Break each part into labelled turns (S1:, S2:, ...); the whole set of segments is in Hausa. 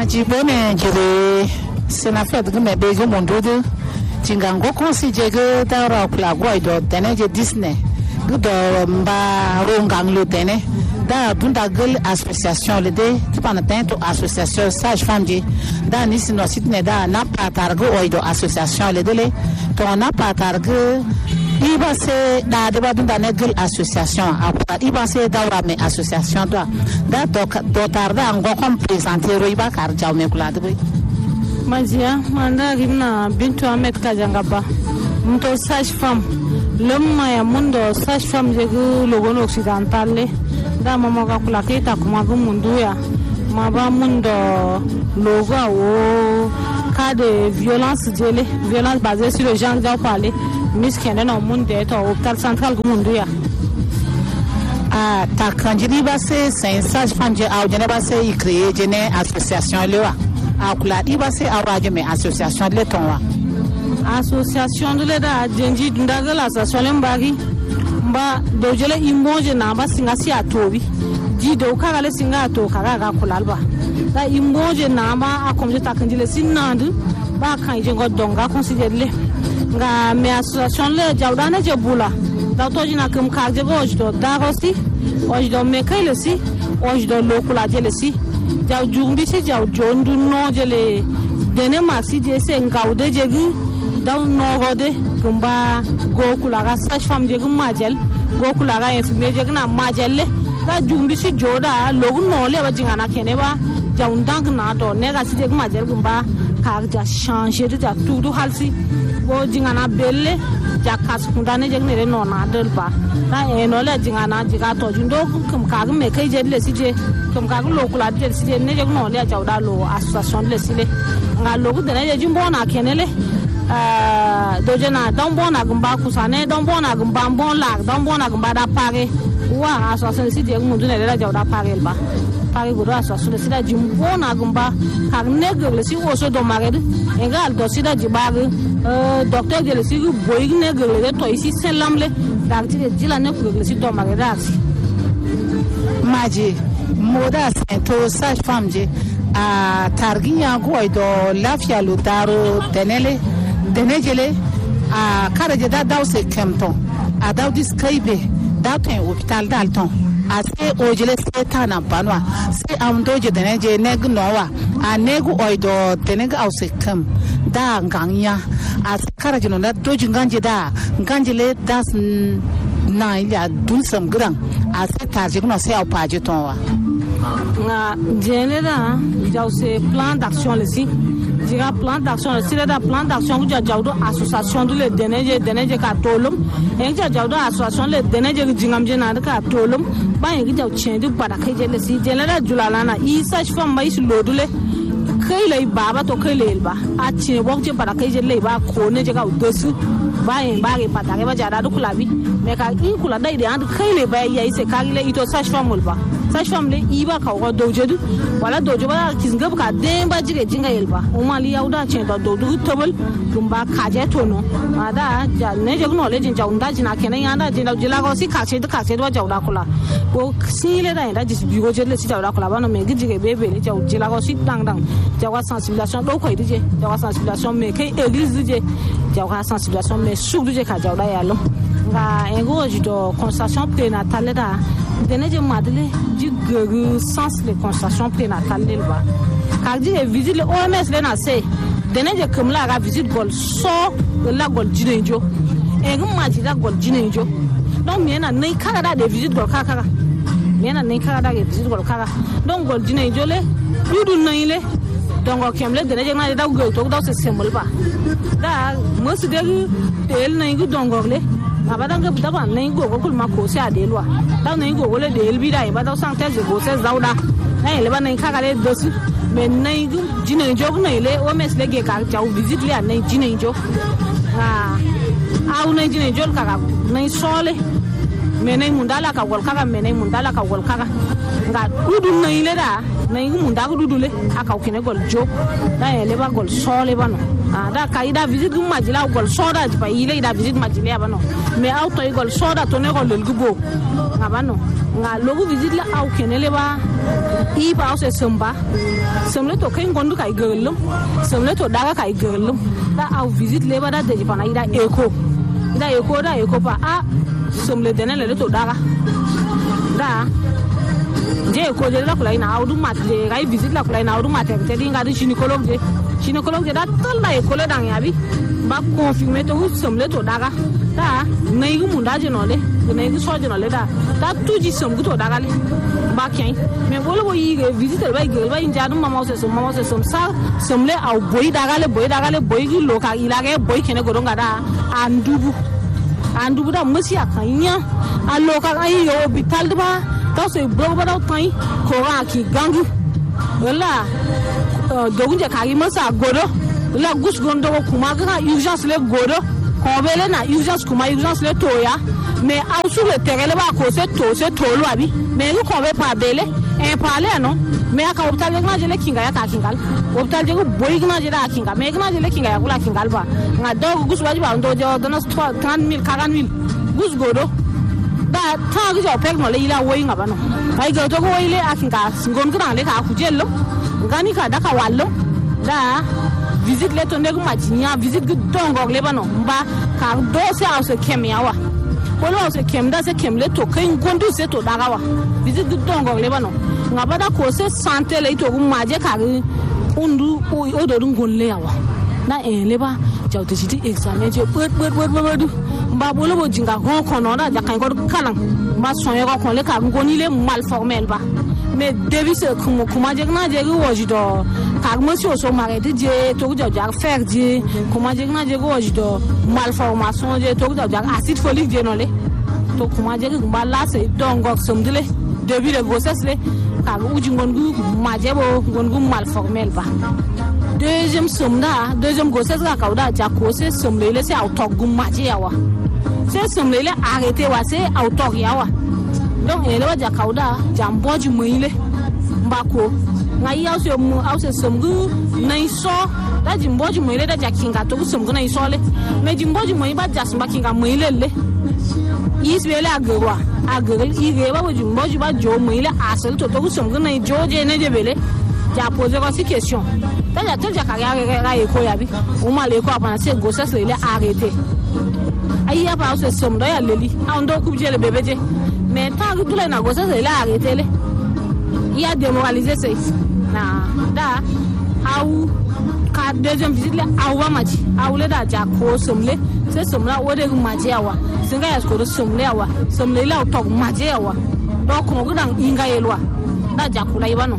S1: majibone jere sena fet gume bejo mondudu jingango considère que dara kula goido tene je Disney gudo mba rongang lu tene da dunda gel association le de tipana tento association sage femme ji da nisi no sitne da na patargo oido association le dele to na patargo iba se da de ba dunda ne gel association apa iba se da wa me association da do tarda ngo kom présenter iba kar jaw me kula de
S2: Mazia manda gimna Bintu Ahmed Kajangaba mto sage femme lemma ya mundo sage femme jegu logono occidental da mama ka kula kita kuma mundu ya maba mundo logo o cas de violence basée sur le genre d'en parler miskene no mundo to hôpital central mundu ya
S1: ta kanjiri ba se sage femme je au jene ba se i créer jene association lewa akula diba se awaje me association le tonwa
S2: association de la denji ndaga la association mbagi mba dojele imboje na ba singa si atobi ji do kaga le singa to kaga ga kulalba da imboje na ba akomje takanjile sinandu ba kan je godonga considère le nga me association le jawdane je bula da toji na kum kaje gojo da rosti ojo me kaile si ojo lokula jele si jaw jumbi si jaw jondu no jele dene maxi je se ngawde jegi daw no gode gumba gokula ga sage femme jegi majel gokula ga infirmier jegi na majelle da jumbi si joda logu no le ba jingana kene ba jaw ndang na do ne ga si jegi majel gumba ka ja changer de tout halsi bo jingana belle jakas kundane jegi ne no na del ba na eno le jingana jiga to jundo kum ka me kai je le si je kum ka lo kula de si ne je no le jawda lo association le si le nga lo ku de ne jimbo na kenele doje na don bona gumba kusane don bona gumba bon la don bona gumba da pare wa association si de mundu ne le jawda pare ba pare go association si da jimbo na gumba ka ne le si o so do mare engal do si da jibaga docteur de le si boy ne le to ici selamle da jila ne ku le si do mare da si
S1: maji moda to sage femme je a targiya goido lafiya lutaro denejele a karaje da dawse kemton a dawdis kaibe daten hospital dalton a se ojele se tana banwa se amdoje deneje neg nowa a negu oido deneg awse kem da nganya a karaje no da doji nganje da nganjele das na ya dulsam gran a se tarje no se apaje tonwa
S2: nga genera jaw se plan d'action le si jira plan d'action le si da plan d'action ku jawdo association de le deneje ka tolum en jawdo association le deneje jingam jena ka tolum ba en jaw chendi bada kai je le si genera julala na isa fam mai su lodule kai le baba to kai le ba a che bo je bada kai je le ba ko ne je ka udosu ba en ba ke pata ke ba jada du kula bi me ka in kula dai da kai le ba yayi se ka le ito sage fam ba sage femme le iba ka ko dojedu wala dojo ba kisnga ka demba jige jinga yelba o mali yauda chen do tobel gumba kaje tono ada ja ne je no le jin jaunda jina kenan yanda jina jila ko si ka che do jauda kula ko sile da jis bigo je le si jauda kula ba no me jige bebe le jila ko si dang jawa sensibilisation do ko dije jawa sensibilisation me kai église dije jawa sensibilisation me su dije ka jauda yalo nga engo jido constatation prénatale da deneje madele jigegu sans les constatation prénatale lelba kaji e visite le OMS le na se deneje kumla ga visite gol so la gol jinenjo e ngum da gol jinenjo donc miena nei kara da de visite gol kaka miena nei kara da de visite gol kaka donc gol jinenjo le dudu nei le donc kemle deneje na da go to da se semol ba da mos de el nei go dongorle abadanga butaba nengo ko kulma ko se adelwa da nengo wole de elbida e badaw santé je go se zawda na ele ba nen kakale dosi men nengo jine jog na ele o mes lege ka jaw visit le an jine jog au na jine jog kaka nay sole menay mundala ka gol kaka menay mundala ka gol kaka nga udun na ile da na ngi munda ko dudule aka kene gol jo da ele ba gol so le bano da kai da visit gum majila gol so da pa ile da visit majila bano mais auto gol so da to ne gol gubo ngabano nga logo visit la au kene le ba i ba se samba semle to kai gondu kai gelum semle to daga kai gelum da au visit le ba da de pa na ida eko pa a semle denele to daga da je ko je la kula ina audu mat je gai visit la kula ina audu mat te dinga di gynécologue da tal da ko le dang yabi ba confirmer to semle to daga da nei gu munda je no le nei gu so je no le da tuji sem gu to daga le ba kyan me bolo bo yi visit ba gel ba inja dum mama se som sa semle au boy daga le boy gu lo ka ila ge boy kene go donga da andubu da musi akanya allo ka ai yo hospital ba to se bro ba da tai ko ga ki gangu wala dogunje ka gi masa godo la gus gondo kuma ga urgence le godo ko bele na urgence kuma urgence le toya mais au sur le terrain ba ko se to lo abi mais ko be pa bele e pale no mais aka hospital ga je le kinga ya ka kingal hospital je go boy ga je da kinga mais ga je le kinga ya kula kingal ba nga do gus waji ba ndo jo dana 30,000 40,000 gus godo da ta ga jo pek no le ila wo inga ba no ai ga to ko ile akinga ngon ga le ka ku jello ngani ka da ka wallo da visit le to ne ko majinya visit gu dongo le ba no mba ka do se au se kemia wa polo se kemda se kemle to kai gondu se to daga wa visit gu dongo le ba no ngaba da ko se santé le to gu maje ka undu o do ngon le wa na le ba jawte siti examen je bot mba bolo bo jinga ko no da kan ko kalan mba sonye ko le ka ngoni le mal formel ba mais devi se kuma je na je woji do ka monsieur so marete je to ja faire je kuma je na je woji do malformation je to ja acide folique je no le to kuma je mba la se dongo somdile début de grossesse le ka uji ngongu maje bo ngongu mal formel ba deuxième grossesse ka kauda ja ko se somlele se autog maje yawa se somlele arrêté wa se autog yawa donc ele wa ja kauda jamboji moile mbako ngai au se somgu nai so da jimboji moile da ja kinga to somgu nai so le me jimboji moile ba ja samba kinga moile le isbele agel ige ba jimboji ba jo moile asel to somgu nai joje ne je bele ja poser aussi question ta ja ka ko yabi o ma le ko apana se grossesse le arrêté ayi apa se somdo ya leli a ndo ku je le bébé je mais ta ku le na grossesse le arrêté le il a démoralisé c'est na da au ka deuxième visite le awa maji awle da ja ko somle se somla o de maji awa singa ya ko somle awa somle la to maji awa do ko gudan inga yelwa da ja kula ibano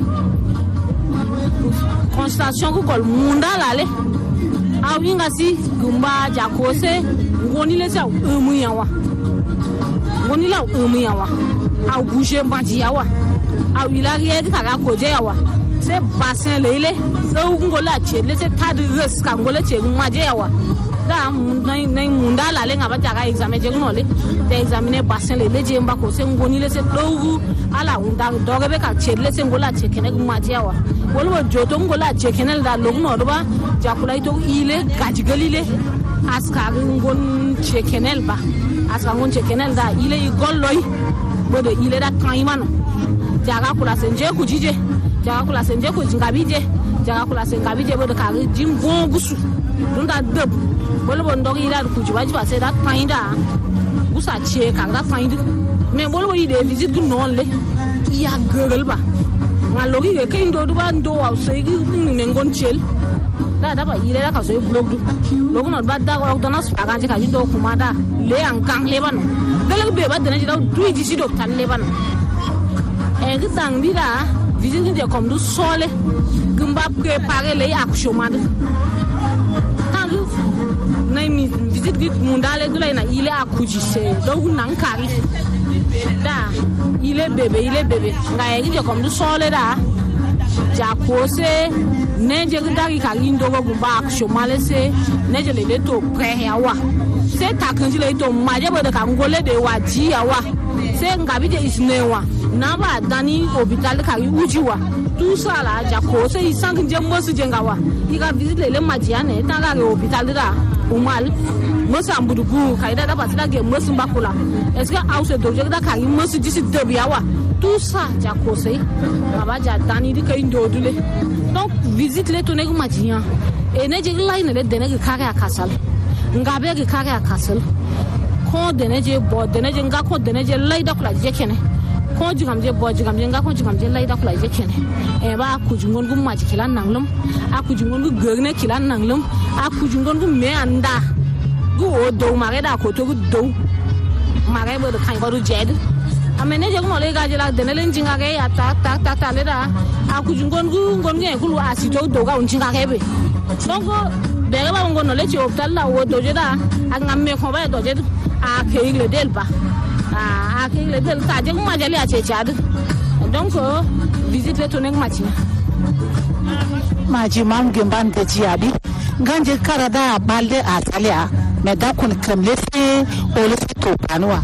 S2: constatation ko gol munda lale aw inga si gumba jakose ngoni le sa emu yawa ngoni la emu yawa aw bouger mbaji yawa aw ilarie ka ga koje yawa se bassin lele so ngola chele se tadi res ka ngola che maje yawa da nai munda lale ngaba jaga examen je ngole de examiner bassin lele je mbako se ngoni le se dogu ala unda doge be ka chele se ngola che kene maje yawa wala joto ngola che kene da logno do ba jakula ito ile gajigalile aska ngon che kene ba aska ngon che kene da ile igolloy bodo ile da kaimano jaga kula senje kujije jaga kula senje ko jingabije jaga kula sengabije bodo ka jim bon gusu dunda deb bolo bon dog ila ku jibaji ba se da kainda gusa che ka da kainda me bolo yi de visite gu non le ya gurul ba ngalogi ke kaindo du ba ndo wa se gi ne ngon chel da ba ile da ka so blog du logo no ba da ko donas aga ka jindo kuma da le an kan le ban dalag be ba da ji da du ji si do tan le ban e gi tang bi da visite de comme du sole gumba préparer les accouchements quand na mi visite gi mundale du la na ile akuji se do nan kari da ile bébé nga yegi je comme du sole da ja kose ne je gdari ka lindo go gumba accouchement se ne je le to pré yawa se ta kan le to maje bo de ka ngole de waji yawa c'est ngabi de isnewa na ba dani hôpital ka ujiwa tout ça là jako c'est il sang nje mosu jengawa iga visite le madiane tanga le hôpital da umal mosu ambudugu kaida da batida ge mosu bakula est-ce que a ce doje da ka mosu disi debiawa tout ça jako c'est baba ja dani di kay ndodule donc visite le tonego madian et ne je line le dene kare akasal ngabe ge kare akasal ko dene je bo dene je nga ko dene je laida kula je kene ko jigam je bo jigam je nga ko jigam je laida kula je kene e ba ku jingon gum ma kilan nanglum a ku jingon gu gegne kilan nanglum a ku jingon gu me anda gu o do mare da ko to gu do mare bo de kan baru jed amene je ko le ga je la dene len jinga ge ya ta le da a ku jingon gu ngon nge ku lu asito do ga un jinga ge be donc bere ba ngon le ci hospital la o do je da ak ngamme ko ba do je a ke le del ba a ke le del ka je ma jali a che chad donc visite to nek machi
S1: mam gemban te jiabi ganje karada balde atalia me da kun kremle se o le to panwa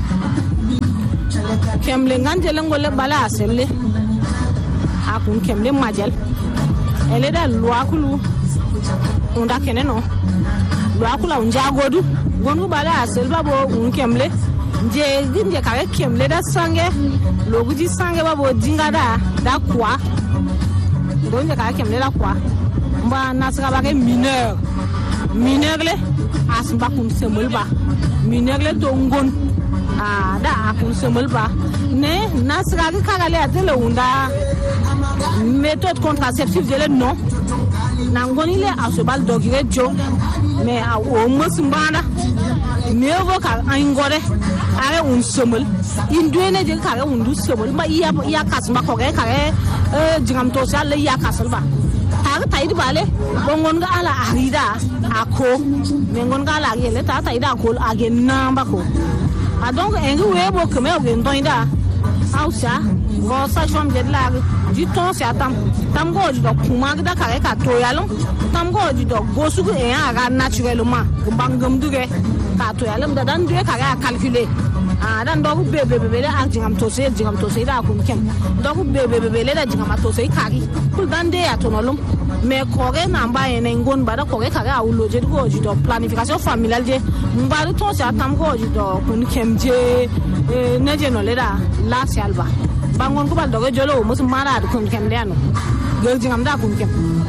S2: kemle nganje ngole bala aselle a kun kemle majal ele da luakulu unda keneno luakula unja godu gonu bala asel babo un kemle je ginje kare kemle da sange loguji sange babo dinga da kwa donje kare kemle da kwa mba nasra ba ke mineur le asba kun semul ba mineur le to ngon da akun semul ba ne nasra ga kagale atele unda méthode contraceptive de le non nangoni le asobal dogire jo mais a o musmbana me vo ka angore are un semul induene je kare undu semul ma iya kasma ko ga kare jingam to sal ya kasal ba har tayi bale bongon ga ala arida ako mengon ga ala yele ta tayi da ko agen namba ko a donc engi webo keme o gen doinda ausa go sa chom de la du temps c'est tam go di do kuma da kare ka to yalum tam go di do go su e aga naturellement bangam duge ka to yalum da dan duge kare calculer dan do bebe le ak jingam to se da kun kem do bebe le da jingam to se kari kul dan de atonolum mais kore na mba ene ngon bada kore kare awulo je go di do planification familiale je mba do to se tam go di do kun kem je ne je no le da la salba bangon ko bal dogo jolo musu mara da kun kem de anu gerji ngam da kun kem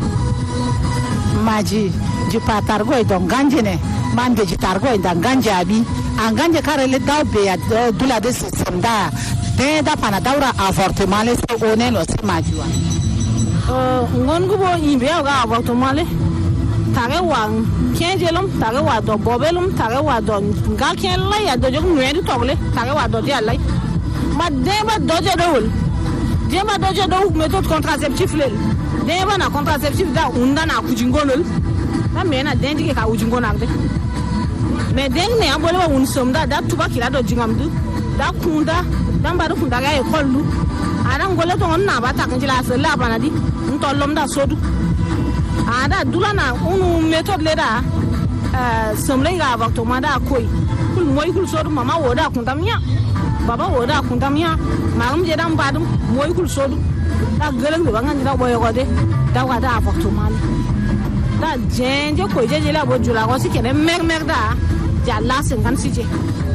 S1: maji ji patar go don ganje ne mande ji targo da ganje abi an ganje kare le daw be ya dula de system da de da pana daura avortement le so one lo se majiwa
S2: ngon go bo imbe ga avortement le tare wa kenjelum tare wa do bobelum tare wa do ga ken la ya do jog nwedu togle tare wa do dia lay ma deba doje dowul deba doje do méthode contraceptive le deba na contraceptive da unda na kujingonol ta mena dendi ke ka ujingona de mais deng ne abole wa un somda da tuba kila do jingamdu da kunda damba do kunda ga e kollu ara ngole to na ba ta kan jila sala bana di ntolom da sodu ada dulana unu méthode le da somle ga avortement da koy kul moy kul sodu mama woda kundamnya baba woda kundamya marum je dan badum moy kul sodu da geleng be bangan da boyo gode da wada avortement da jenje ko jeje la bo jula ko sikene mer da jalla 56 je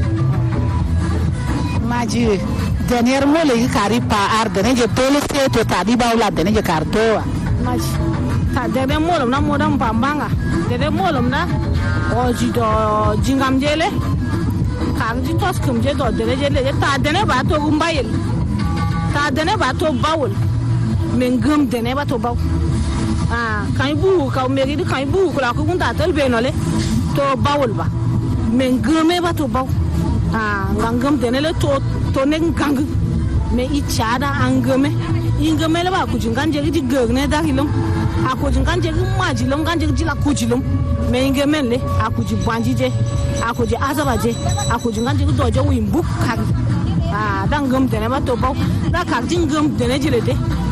S1: maji dernier mot le kari pa ar de ne je tole se to tadi bawla de ne je karto
S2: maji ta de molom na modam pambanga de molom na o ji do jingam jele kan ji tos kum je do de le ta de ne ba to gumbayel ta de ne ba to bawul men gum de ne ba to baw kan bu ka meri di kan bu ko la ko gunta tel be no le to bawul ba men gume ba to baw ngangam de ne le to ne gang me i chada angame ingame le ba ku jingan je di gegne da hilum ako jingan je maji lum ganje ji la kujilum me ingame le ako ji banji je ako ji azaba je ako jingan je do je wimbu kari dan gam de ne ba to baw da ka jingam de ne jile de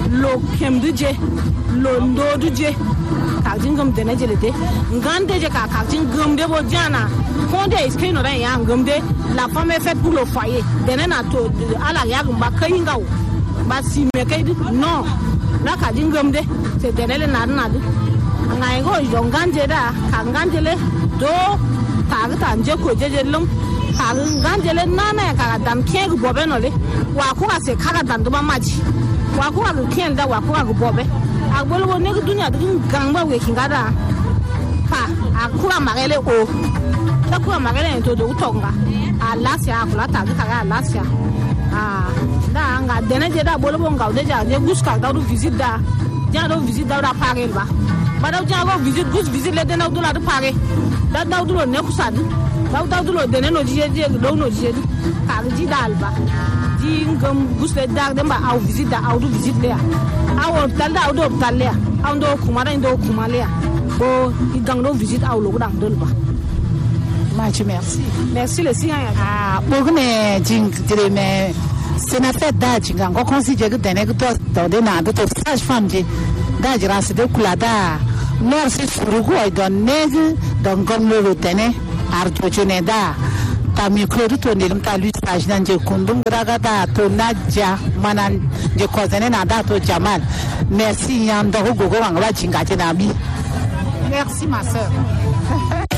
S2: lo kemduje lo ndoduje ka jingam dene jele de ngande je ka jingam de bo jana konde iske no ran ya ngamde la femme est faite pour le foyer dene na to ala ya gamba kai ngaw ba si me kai non na ka jingam de c'est dene le na na de ngai go jo nganje da ka nganje le do ka ta nje ko je lum ka nganje le na na ka dan ke go bobe no le wa ko se ka dan do ba maji wa ko ga ken da wa ko ga bobe agbolo ne dunya dun gangba we kingada pa akura magele o takura magele to do utonga alasia akula ta ka alasia da nga dene je da bolo bonga de ja je guska da do visit da ja do visit da pare ba ba da ja go visit le dene do la do pare da do lo ne kusad da do lo dene no je do no je ka ji dalba ji ngam gusle da de ba au visit da au do visit le awo talda au do talia au do kumara ndo kumalia bo igangdo visit au lo dang dolba
S1: Machi
S2: merci le sien
S1: bogne jing dire mais c'est na fait da jinga ngo considère que dene que to de na de to sage femme ji da jira se de kulada nor se surugo ai don neg don gom lo dene arjo chone da ta micro to ne lim ta lui sage nan je kundum graga da to naja manan je ko dene na da to jamal merci yam do go go wanga jinga je na mi merci ma sœur